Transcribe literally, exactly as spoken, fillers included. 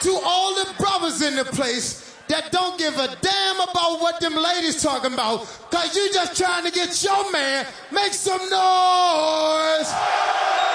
To all the brothers in the place that don't give a damn about what them ladies talking about, cause you just trying to get your man, make some noise.